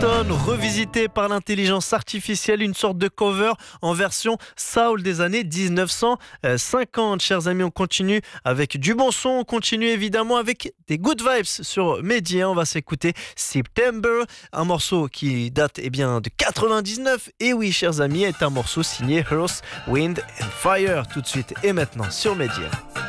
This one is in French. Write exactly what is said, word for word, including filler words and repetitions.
Stone, revisité par l'intelligence artificielle, une sorte de cover en version soul des années dix-neuf cent cinquante. Chers amis, on continue avec du bon son, on continue évidemment avec des good vibes sur Média. On va s'écouter September, un morceau qui date eh bien, de quatre-vingt-dix-neuf. Et oui, chers amis, est un morceau signé Earth, Wind and Fire. Tout de suite et maintenant sur Média.